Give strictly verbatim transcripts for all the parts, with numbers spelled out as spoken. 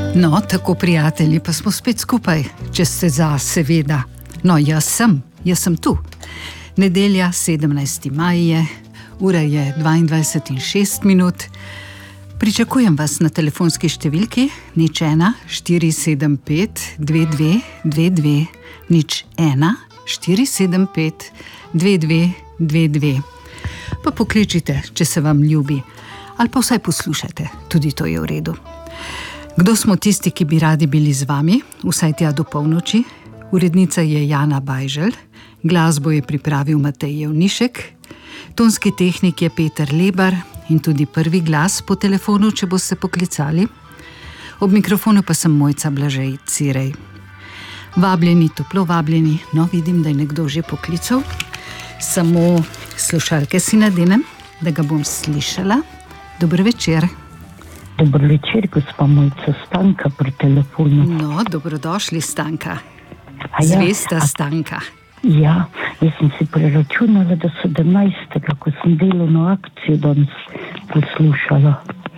No, tako prijatelji, pa smo spet skupaj, če ste za, seveda. No, jaz sem, jaz sem tu. Nedelja, sedemnajsti maj je, ura je dvaindvajset in šest minut. Pričakujem vas na telefonski številki nič ena štiri sedem pet dve dve dve dve, nič ena štiri sedem pet dve dve dve dve. Pa pokličite, če se vam ljubi, ali pa vsaj poslušajte, tudi to je v redu. Kdo smo tisti, ki bi radi bili z vami, vsaj tja do polnoči? Urednica je Jana Bajželj, glasbo je pripravil Matej Jevnišek, tonski tehnik je Peter Lebar in tudi prvi glas po telefonu, če boste poklicali. Ob mikrofonu pa sem Mojca Blažej Cirej. Vabljeni, toplo vabljeni, no vidim, da je nekdo že poklical. Samo slušalke si nadenem, da ga bom slišala. Dober večer. Dober večer, gospa Mojca, Stanka pri telefonu. No, dobrodošli, Stanka. A ja, Zvesta a, Stanka. Ja, jaz sem si preračunala, da sedemnajstega, ko sem delovno akcijo danes poslušala,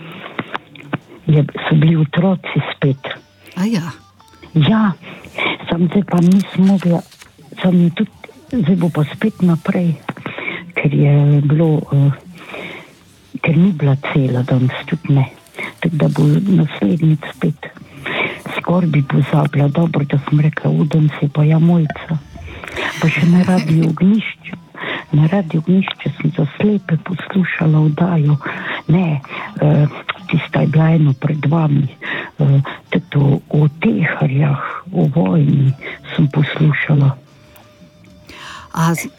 je, so bili otroci spet. A ja. Ja, sam zdaj pa nisem mogla, sam tudi, zdaj bo pa spet naprej, ker je bilo, uh, ker ni bila cela danes, tudi ne. Tako da bo naslednjič spet. Skor bi pozabila, dobro, da sem rekla, udem se pa ja Mojca. Pa še na Radio Ognjišču. Na Radio Ognjišču sem za slepe poslušala oddajo. Ne, uh, tista je bila eno pred vami. Uh, Tato o teharjah, o vojni sem poslušala. A z...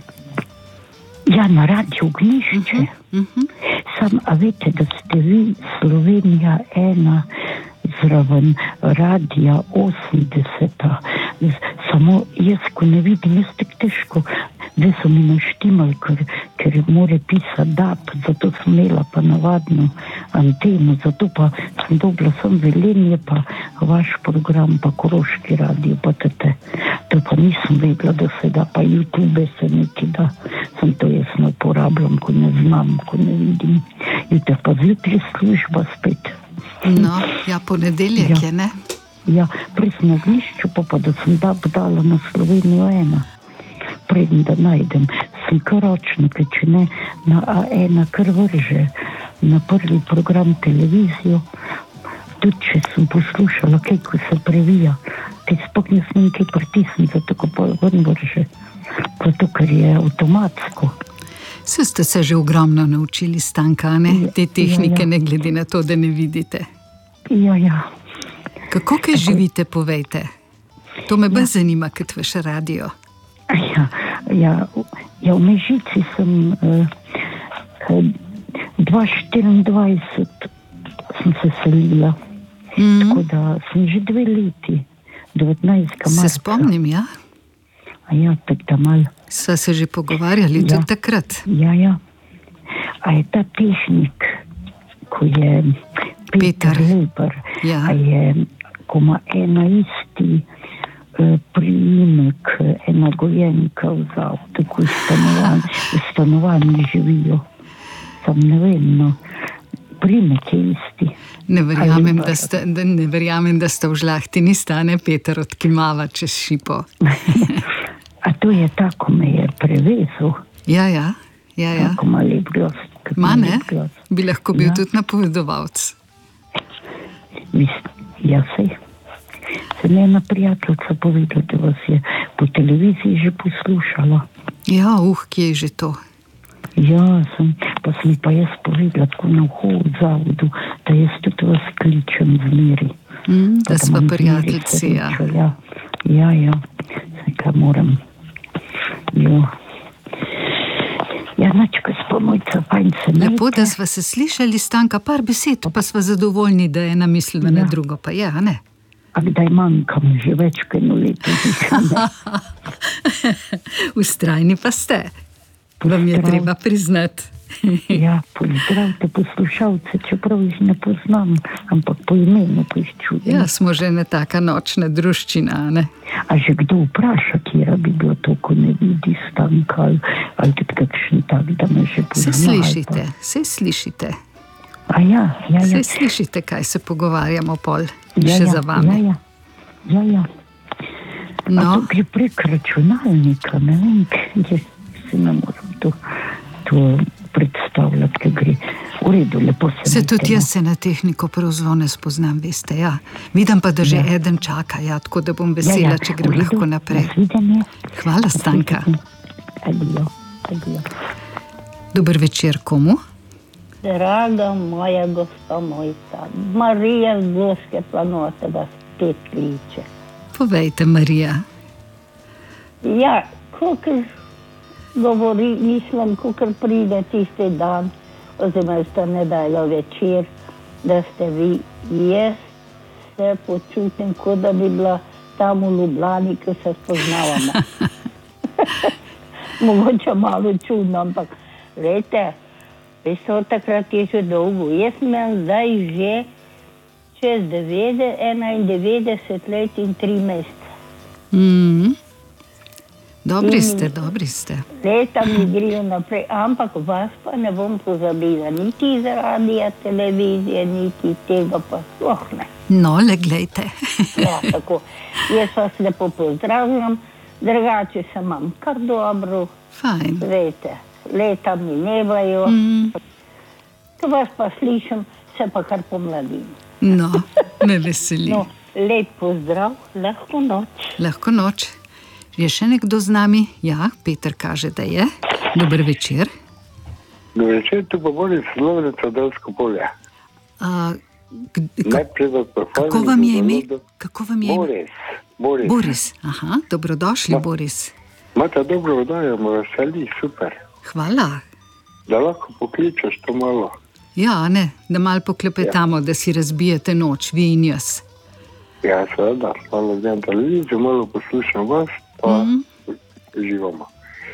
Ja, na Radio Ognjišče. Uh-huh, uh-huh. Sam, a veste, da ste vi Slovenija ena zraven radija osemdeseta. Samo jaz, ko ne vidim, jaz tako težko, da so mi naštimali, ker, ker more pisati D A B, zato sem imela pa navadno anteno, zato pa sem dobila sem Velenje, pa vaš program, pa Koroški radio, pa tete. To pa nisem vedela, da se da, pa YouTube se neki da, sem to jaz ne uporabljam, ko ne znam, ko ne vidim. Jutri pa zjutraj služba spet. No, ja, ponedeljek ja. je, ne? Ja, prej sem na Ognjišču, pa pa da sem D A B dala na Slovenijo ena. Preden da najdem, sem kar ročno, ker če ne na A ena kar vrže na prvi program televizijo, tudi če sem poslušala kaj, ko se previja, te spok ne smem kaj pritisniti, tako pa ven vrže, zato ker je avtomatsko. Vse ste se že ogromno naučili, Stanka, ne? Te tehnike, ja, ja. Ne glede na to, da ne vidite. Ja, ja. Kako kaj živite, povejte? To me bolj ja. zanima, kot vaš radio. Ja, ja, ja, v Mežici sem uh, dva tisoč štiriindvajset sem se selila, mm. tako da sem že dve leti, devetnajstega marca. Se spomnim, ja? A ja, tako da malo. Sva se že pogovarjali ja. tudi takrat. Ja, ja. A je ta tehnik, ko je Peter, Peter Lebar, ja. a je, ko ima ena isti uh, priimek, ena gojenka vzal, tako v stanovanju, v stanovanju živijo. Sam ne vem, no, priimek je isti. Ne verjamem, da ste, da ne verjamem, da ste v žlahti, ni stane Peter odkimava čez šipo. A to je tako, me je prevezil. Ja, ja, ja, ja. Tako ima lep glas. Ma ne, bi lahko bil ja. tudi napovedovalc. Ja, sej. Se mi je ena prijateljica povedala, da vas je po televiziji že poslušala. Ja, uh, kje je že to? Ja, sem, pa sem pa jaz povedala, tako na vhodu v zavodu, da jaz tudi vas kličem zmeri. Mm, da sva prijateljci, ja. Ja, ja, ja. Se kaj moram. Jo. Ja, načko spa Mojca, fajn se nekaj. Lepo, da sva se slišali, Stanka, par besed, pa sva zadovoljni, da je namislila ja. na drugo, pa ja, ne? A kdaj manjkam, že več kaj eno leto. Ustrajni pa ste. Vam je treba priznati. Ja, pozdravite poslušalce, čeprav jih ne poznam, ampak po imenu pa jih čudim. Ja, smo že ne taka nočna druščina, ne? A že kdo vpraša, kjera bi bilo to, ko ne vidi Stanka, ali, ali tudi kakšen tak, da me že pozna? Se slišite, se slišite. A ja, ja, ja. Saj slišite, kaj se pogovarjamo pol, Ja, še ja, za vami. Ja, ja, ja, ja. No. A to gre prek računalnika, ne vem, kje se ne morem to, to predstavljati, kaj gre. V redu, lepo se Se imejte, tudi no. jaz se na tehniko prav zelo ne spoznam, veste, ja. Vidim pa, da že Ja. eden čaka, ja, tako da bom vesela, Ja, ja, če grem v redu, lahko naprej. nasvidenje. Hvala, Stanka. Adijo, adijo. Dober večer komu? Draga moja gospa Mojca, Marija z Gorske planote vas spet kliče. Povejte, Marija. Ja, kakor govori, mislim, kakor pride tisti dan, oziroma sta nedeljo večer, da ste vi, jaz se počutim, kot da bi bila tam v Ljubljani, ko se spoznavamo. Mogoče malo čudno, ampak glejte, veste, takrat je že dolgo. Jaz imam zdaj že čez enaindevetdeset let in tri mesece. Mm. Dobri In- ste, dobri ste. Leta mi grejo naprej, ampak vas pa ne bom pozabila, niti iz radija, televizije, niti tega pa sploh ne. No, le glejte. Ja, tako. Jaz vas lepo pozdravljam, drugače se imam kar dobro, Fajn. veste, leta minevajo, Mm. ko vas pa slišim, se pa kar pomladim. No, me veseli. No, lep pozdrav, lahko noč. Lahko noč. Je še nekdo z nami? Ja, Peter kaže, da je. Dober večer. Do večer tu pa Boris Lovreca, Delsko polje. A, k- ka- Najprej vas pohvalim. kako vam je za ime? zelo do- Kako vam je ime? Boris. Boris. Boris. Aha, dobrodošli, No. Boris. Imate dobro oddajo, me veseli, super. Hvala. Da lahko pokličeš to malo. Ja, ne, da malo poklepetamo, da si razbijete noč, vi in jaz. Ja, seveda, malo gledam televizijo, malo poslušam vas, pa Mhm. živamo.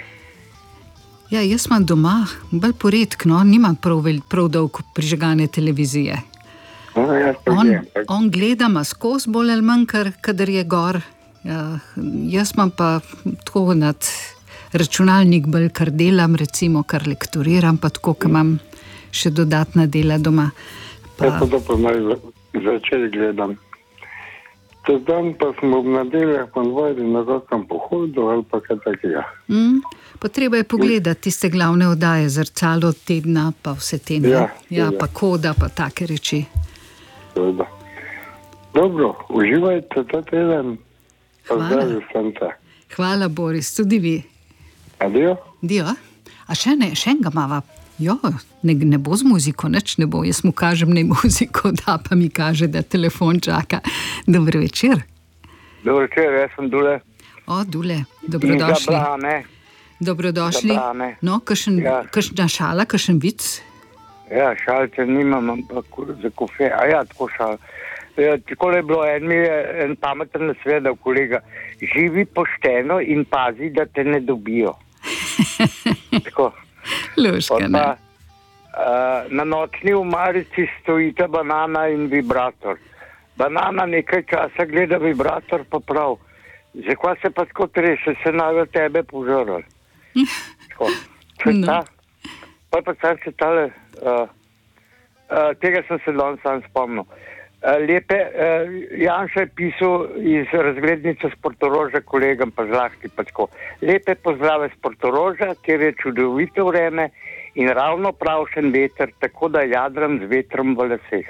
Ja, jaz imam doma, bolj poredk, no, nimam prav, vel- prav dolgo prižgane televizije. No, jaz pa On, gledam, tako. on gleda ma skozi bolj ali manj, kar, kadar je gor. Ja, jaz imam pa tako nad računalnik bolj, kar delam, recimo, kar lekturiram, pa tako, ker imam še dodatna dela doma. Jaz Pa, pa to pa naj začer gledam. To dan pa smo ob nedeljah ponavadi na kakšnem pohodu ali pa kaj takega. mm, potreba je pogledati tiste glavne oddaje, zrcalo tedna, pa vse te ne. Ja, ja, ja. pa koda, pa take reči. Seveda. Dobro, uživajte ta teden. Pa Hvala. zdaj sem te. Hvala, Boris, tudi vi. Adijo. Dio. A še ne, še enega mava. Jo, ne, ne bo z muziko, nič ne bo. Jaz mu kažem, ne muziko, da pa mi kaže, da telefon čaka. Dober večer. Dobro večer, jaz sem Dule. O, Dule, dobrodošli. Zabrane. Dobrodošli. Zabrane. No, kakšen, Ja. kakšna šala, kakšen vic? Ja, šalce nimam, ampak za kofe. A ja, tako šal. Ja, tako je bilo, en mi je en pameten nasvet dal kolega. Živi pošteno in pazi, da te ne dobijo. Tako. Luška, Pol ne? pa, uh, na nočni umarici stojita banana in vibrator. Banana nekaj časa gleda vibrator, pa prav. Zakaj se pa tako trese, se naj v tebe požrl. Tako. To je No. ta. Pa pa sam se tale, uh, uh, tega sem se danes sam spomnil. Uh, lepe, uh, Janša je pisal iz razglednice s Portoroža kolegom, pa zlasti pa tako. Lepe pozdrave s Portoroža, kjer je čudovito vreme in ravno pravšen veter, tako da jadram z vetrom v laseh.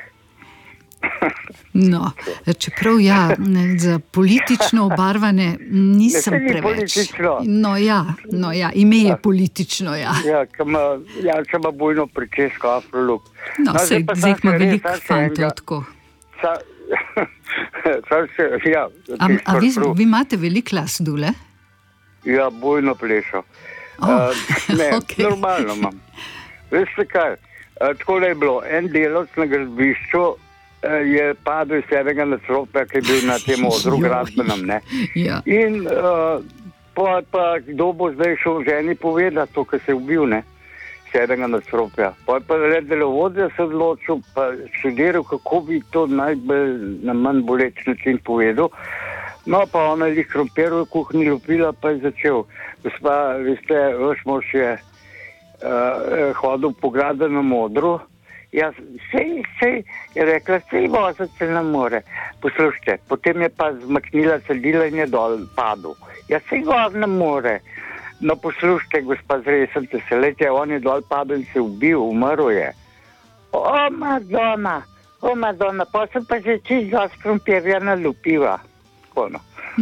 No, čeprav ja, ne, za politično obarvane nisem Ne, saj ni preveč. politično. No ja, no ja, ime je politično, ja. Ja, ki ima Janša ima bujno pričesko, afroluk. No, sej, zdaj ima veliko fantov tako. Sa, sam se, ja, A, tisto a vi, prav. vi imate veliko las, Dule? Ja, bojno plešo. Oh, Uh, ne, okej. normalno imam. Veste kaj, uh, tako je bilo, en delavc na gradbišču uh, je padel iz sevega nadstropja, ki je bil na tem odru Joj. gradbenem, ne. Ja. In uh, pa, pa kdo bo zdaj šel ženi povedati to, kar se je ubil, ne, sedega nadstropja. Pa je pa delovodja se odločil, pa študiral, kako bi to najbolj na manj boleč način povedal. No, pa ona je jih krompir v kuhinji lupila, pa je začel. Gospa, veste, vaš mož je uh, hodil po gradbenem odru Ja, sej, sej, je rekla, sej voziti se ne more. Poslušajte, potem je pa zmaknila cedila in je dol padel. Ja, sej voz ne more. No, poslušajte, gospa, zresite se, lejte, on je dol padel in se ubil, umrl je. O, Madonna, o, Madonna, pa sem pa že čist dosti krompirja nalupiva. Kono.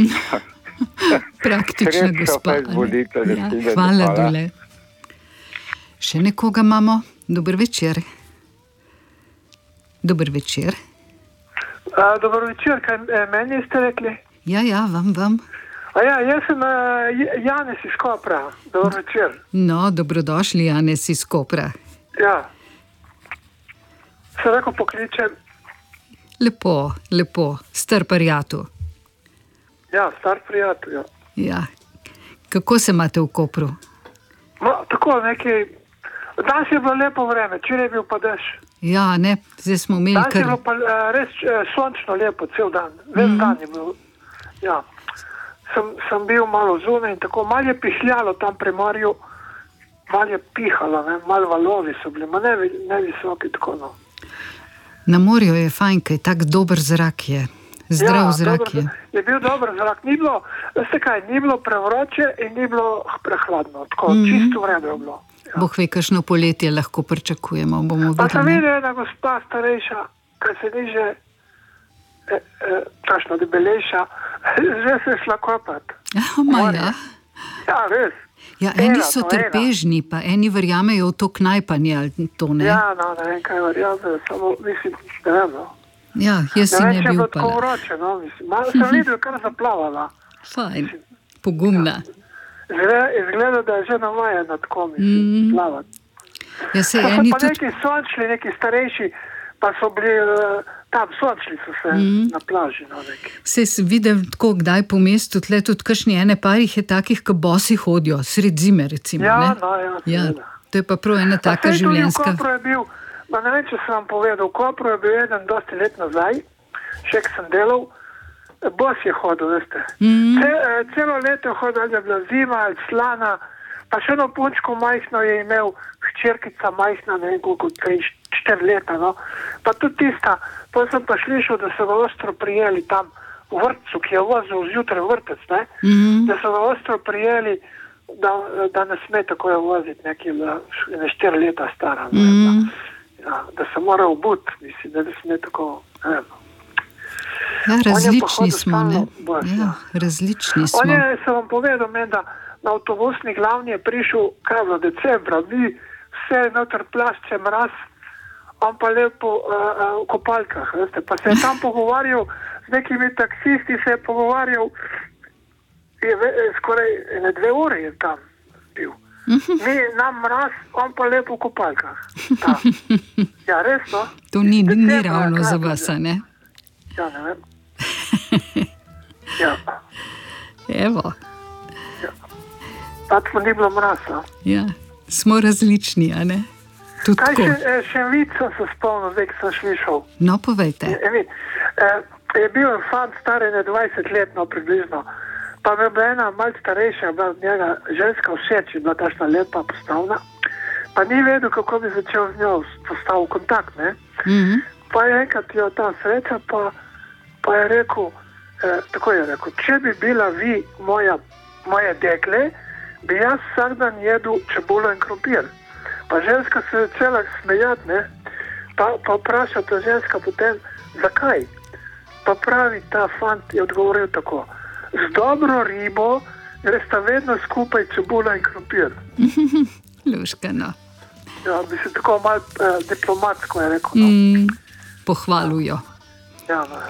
Praktična gospa. Izvolite, ja, hvala, Dule. Še nekoga imamo? Dober večer. Dober večer. A, dober večer, kaj meni ste rekli? Ja, ja, vam, vam. A ja, jaz sem uh, Janez iz Kopra. Dober večer. No, dobrodošli, Janez iz Kopra. Ja. Se reko pokličem. Lepo, lepo, star prijatelj. Ja, star prijatelj, ja. Ja. Kako se imate v Kopru? No, tako nekaj. Danes je bilo lepo vreme, včeraj je bil pa dež. Ja, ne, zdaj smo imeli Danes kar... je bilo pa uh, res uh, sončno lepo, cel dan. Ves mm. dan je bil. Ja. Sem, sem bil malo zunaj in tako, malo je pihljalo tam pri morju, malo je pihalo, ne? Malo valovi so bili, ma ne, ne visoki tako, no. Na morju je fajn, kaj tak dober zrak je, zdrav ja, zrak dobro, je. Je bil dober zrak, ni bilo, veste kaj, ni bilo prevroče in ni bilo prehladno, tako, mm. čisto v redu je bilo. Ja. Boh ve, kakšno poletje lahko pričakujemo, bomo Pa sem videli. videl ena gospa starejša, kaj se ni že, e, e, tašno debelejša, že se je šla kopati. Ja, ma ja. Ja, res. Ja, eni Ena, so to ena. trpežni, pa eni verjamejo v to knajpanje, ali to ne. Ja, no, ne vem, kaj verjame, samo mislim, ne vem, no. Ja, jaz si Ne ne vem, če bi je bilo tako upala. vroče, no, mislim. Malo sem videl, kar zaplavala. Fajn, pogumna. Izgleda, izgleda, da je že navajena tako, mislim, Mm. plavati. Ja, se Pa so eni pa tudi... neki sončli, neki starejši, pa so bili uh, tam, sončli so se Mm. na plaži, no, neki. Se vidim tako, kdaj po mestu, tle tudi kakšni ene parih je takih, ki bosi hodijo, sred zime recimo, Ja, ne? no, ja, Ja, seveda. to je pa prav ena Pa taka saj tudi življenjska... V Kopru je bil, ma ne vem, če sem vam povedal, v Kopru je bil eden dosti let nazaj, še ko sem delal, bos je hodil, veste. Mm. Ce, eh, celo leto je hodil, ali je bila zima, ali slana, pa še eno punčko majhno je imel, hčerkica majhna, ne vem koliko, tri, štiri leta, no. Pa tudi tista, pa sem pa slišal, da so ga ostro prijeli tam v vrtcu, ki je vozil zjutraj vrtec, ne, Mm. da so ga ostro prijeli, da, da ne sme tako je voziti, nekaj ne štiri leta stara, ne, Mm. da, ja, da se mora obuti, mislim, da ne sme tako, ne vem. Ja, On je pa različni hodil smo, ne? stalno bos, Ja, ja. različni On smo. je, sem vam povedal, men, da na avtobusni glavni je prišel, kaj v decembra, mi vse noter plašče mraz, on pa lepo uh, uh, v kopalkah, veste, pa se je tam pogovarjal z nekimi taksisti, se je pogovarjal, je ve, skoraj ene dve ure je tam bil. Mi nam mraz, on pa lepo v kopalkah. Ta. Ja, res, no? To ni, ni Decembra, ravno kaj za bo vas, že? a ne? Ja, ne vem. Ja, Evo, pa to ni bilo mraza. ja, smo različni, a ne? Tudi Kaj tako. še, eh, še vico se spomnil, zdaj, ko sem slišal. No, povejte. Je, vid, eh, je bil en fant star ene dvajset let, no, približno. Pa mi je bila ena malce starejša, bila od njega ženska všeč, je bila tašna lepa, postavna. Pa ni vedel, kako bi začel z njo postavil kontakt, ne. Mhm. Pa je enkrat jo ta sreča, pa, pa je rekel, eh, tako je rekel, če bi bila vi moja, moje dekle, bi jaz vsak dan jedel čebulo in krompir. Pa ženska se je začela smejati, ne? Pa, pa vpraša ta ženska potem, zakaj? Pa pravi ta fant, je odgovoril tako, z dobro ribo gresta vedno skupaj čebula in krompir. Luška, no. Ja, bi se tako malo eh, diplomatsko je rekel, no. Mm, pohvalujo. Ja, no.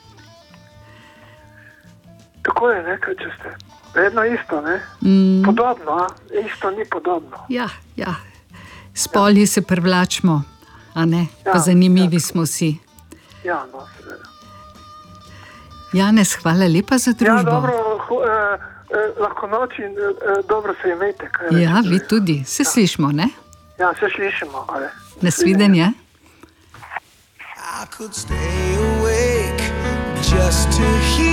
Tako je, ne, kaj če ste. Vedno isto, ne? Mm, Podobno, a? Isto ni podobno. ja, ja. Spolji se privlačimo, a ne? Pa Ja, zanimivi ja. smo si. Ja, no, seveda. Janez, hvala lepa za Ja, družbo. dobro, hu, eh, eh, lahko noč in eh, dobro se imejte. Kaj Ja, rečete? vi tudi. Se slišimo, ne? Ja, se slišimo, ale. Nasvidenje. I could stay awake just to hear